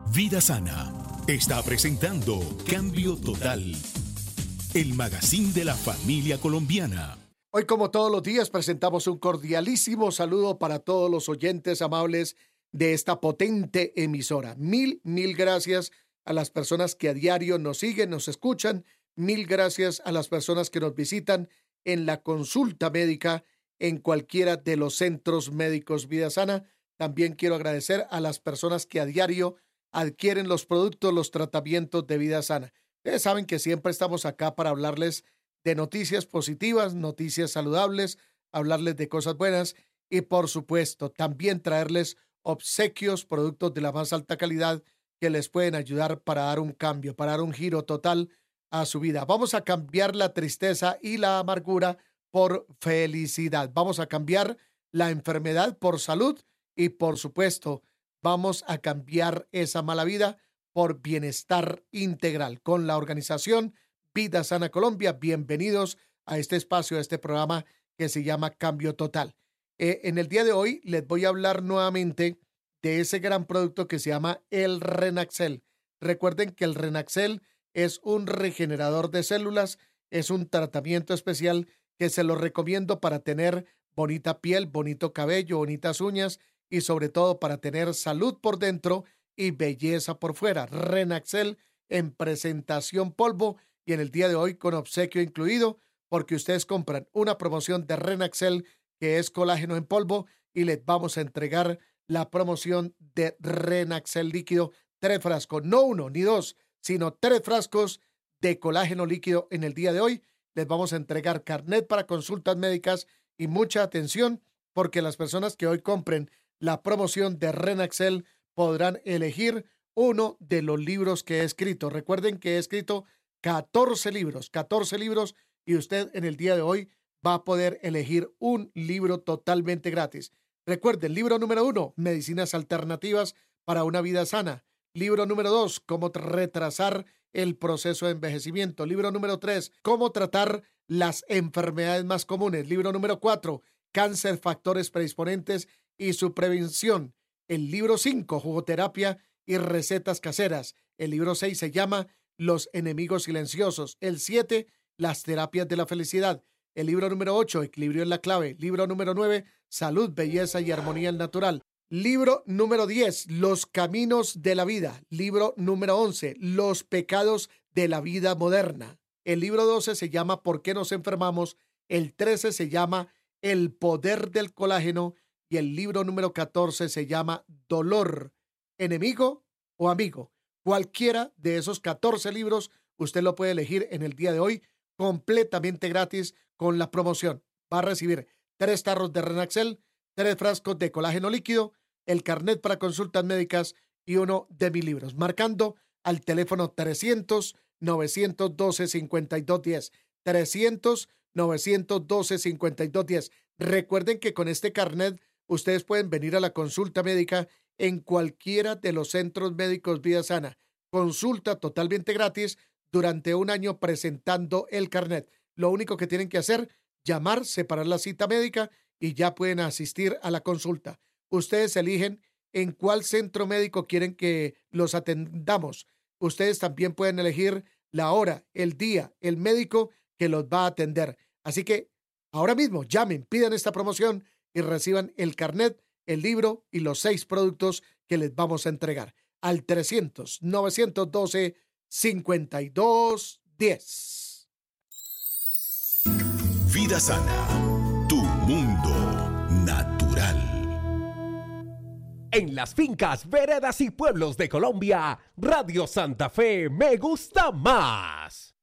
Vida Sana está presentando Cambio Total, el magazine de la familia colombiana. Hoy, como todos los días, presentamos un cordialísimo saludo para todos los oyentes amables de esta potente emisora. Mil gracias a las personas que a diario nos siguen, nos escuchan. Mil gracias a las personas que nos visitan en la consulta médica en cualquiera de los centros médicos Vida Sana. También quiero agradecer a las personas que a diario adquieren los productos, los tratamientos de Vida Sana. Ustedes saben que siempre estamos acá para hablarles de noticias positivas, noticias saludables, hablarles de cosas buenas y, por supuesto, también traerles obsequios, productos de la más alta calidad que les pueden ayudar para dar un cambio, para dar un giro total a su vida. Vamos a cambiar la tristeza y la amargura por felicidad. Vamos a cambiar la enfermedad por salud y, por supuesto, vamos a cambiar esa mala vida por bienestar integral. Con la organización Vida Sana Colombia, bienvenidos a este espacio, a este programa que se llama Cambio Total. En el día de hoy les voy a hablar nuevamente de ese gran producto que se llama el Renaxel. Recuerden que el Renaxel es un regenerador de células, es un tratamiento especial que se lo recomiendo para tener bonita piel, bonito cabello, bonitas uñas y sobre todo para tener salud por dentro y belleza por fuera. Renaxel en presentación polvo y en el día de hoy con obsequio incluido, porque ustedes compran una promoción de Renaxel que es colágeno en polvo y les vamos a entregar la promoción de Renaxel líquido, 3 frascos, no 1 ni 2, sino 3 frascos de colágeno líquido en el día de hoy. Les vamos a entregar carnet para consultas médicas y mucha atención, porque las personas que hoy compren la promoción de Renaxel podrán elegir uno de los libros que he escrito. Recuerden que he escrito 14 libros, y usted en el día de hoy va a poder elegir un libro totalmente gratis. Recuerden, libro número 1, Medicinas Alternativas para una Vida Sana. Libro número 2, Cómo retrasar el proceso de envejecimiento. Libro número 3, Cómo tratar las enfermedades más comunes. Libro número 4, Cáncer, factores predisponentes y su prevención. El libro 5, Jugoterapia y recetas caseras. El libro 6 se llama Los enemigos silenciosos. El 7, Las terapias de la felicidad. El libro número 8, Equilibrio en la clave. Libro número 9, Salud, belleza y armonía en natural. Libro número 10, Los caminos de la vida. Libro número 11, Los pecados de la vida moderna. El libro 12 se llama ¿Por qué nos enfermamos? El 13 se llama El poder del colágeno. Y el libro número 14 se llama Dolor, enemigo o amigo. Cualquiera de esos 14 libros usted lo puede elegir en el día de hoy completamente gratis con la promoción. Va a recibir 3 tarros de Renaxel, 3 frascos de colágeno líquido, el carnet para consultas médicas y uno de mis libros. Marcando al teléfono 300-912-5210. 300-912-5210. Recuerden que con este carnet ustedes pueden venir a la consulta médica en cualquiera de los centros médicos Vida Sana. Consulta totalmente gratis durante un año presentando el carnet. Lo único que tienen que hacer, llamar, separar la cita médica y ya pueden asistir a la consulta. Ustedes eligen en cuál centro médico quieren que los atendamos. Ustedes también pueden elegir la hora, el día, el médico que los va a atender. Así que ahora mismo llamen, pidan esta promoción y reciban el carnet, el libro y los 6 productos que les vamos a entregar al 300-912-5210. Vida Sana, tu mundo natural. En las fincas, veredas y pueblos de Colombia, Radio Santa Fe me gusta más.